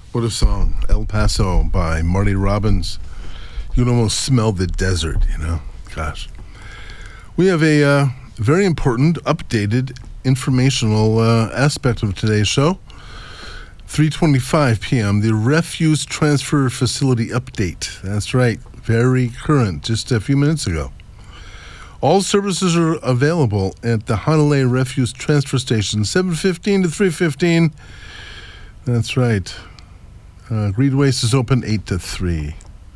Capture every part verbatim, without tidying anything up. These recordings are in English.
What a song. El Paso by Marty Robbins. You can almost smell the desert, you know? Gosh. We have a uh, very important, updated, informational uh, aspect of today's show. three twenty-five p.m., the Refuse Transfer Facility Update. That's right. Very current, just a few minutes ago. All services are available at the Hanalei Refuse Transfer Station, seven fifteen to three fifteen. That's right. Uh, Green Waste is open eight to three.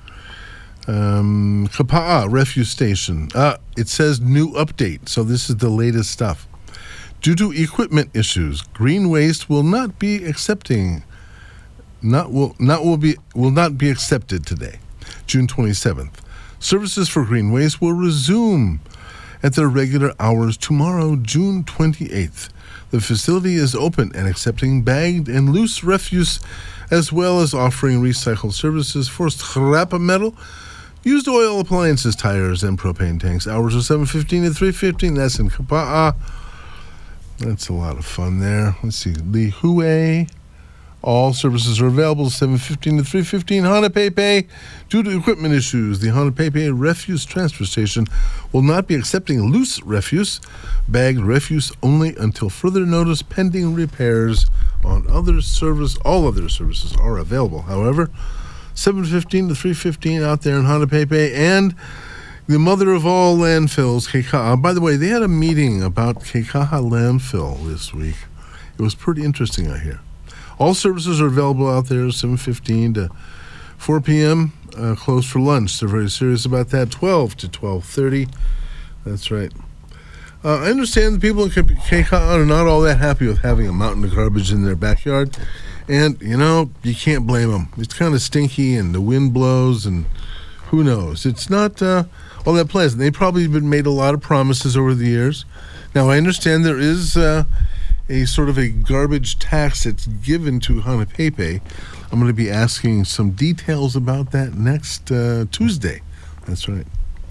Um, Kapa'a Refuse Station. Uh, it says new update, so this is the latest stuff. Due to equipment issues, Green Waste will not be accepting, not will not will be will not be accepted today, June twenty-seventh. Services for Green Waste will resume at their regular hours tomorrow, June twenty-eighth. The facility is open and accepting bagged and loose refuse, as well as offering recycled services for scrap metal, used oil, appliances, tires, and propane tanks. Hours are seven fifteen to three fifteen. That's in Kapa'a. That's a lot of fun there. Let's see. Lihue. All services are available seven fifteen to three fifteen. Hanapepe. Due to equipment issues, the Hanapepe Refuse Transfer Station will not be accepting loose refuse, bagged refuse only until further notice, pending repairs on other service. All other services are available. However, seven fifteen to three fifteen out there in Hanapepe, and the mother of all landfills, Kekaha. By the way, they had a meeting about Kekaha landfill this week. It was pretty interesting, I hear. All services are available out there, seven fifteen to four p.m., uh, closed for lunch. They're very serious about that, twelve to twelve thirty. That's right. Uh, I understand the people in Cape Cod are not all that happy with having a mountain of garbage in their backyard. And, you know, you can't blame them. It's kind of stinky and the wind blows and who knows. It's not uh, all that pleasant. They've probably been made a lot of promises over the years. Now, I understand there is uh, a sort of a garbage tax that's given to Hanapepe. I'm going to be asking some details about that next uh, Tuesday. That's right.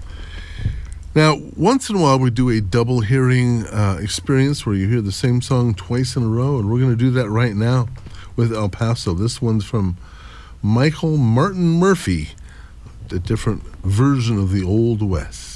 Now, once in a while, we do a double hearing uh, experience where you hear the same song twice in a row, and we're going to do that right now with El Paso. This one's from Michael Martin Murphey, a different version of the Old West.